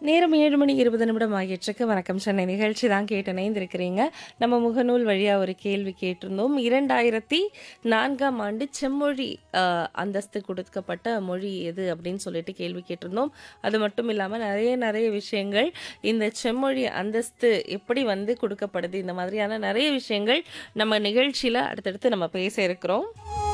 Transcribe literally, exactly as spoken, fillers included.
நேரம் ஏழு மணி இருபது நிமிடம் ஆகிட்டிருக்கு. வணக்கம் சென்னை நிகழ்ச்சி தான் கேட்டு இணைந்திருக்கிறீங்க. நம்ம முகநூல் வழியா ஒரு கேள்வி கேட்டிருந்தோம். இரண்டாயிரத்து நான்காம் ஆண்டு செம்மொழி அ அந்தஸ்து கொடுக்கப்பட்ட மொழி எது? அப்படின்னு சொல்லிட்டு கேள்வி கேட்டிருந்தோம். அது மட்டும் இல்லாம நெறைய நெறைய விஷயங்கள் இந்த செம்மொழி அந்தஸ்து எப்படி வந்து கொடுக்கப்படுது? இந்த மாதிரியான நெறைய விஷயங்கள் நம்ம நிகழ்ச்சியில அடுத்தடுத்து நம்ம பேச இருக்கிறோம்.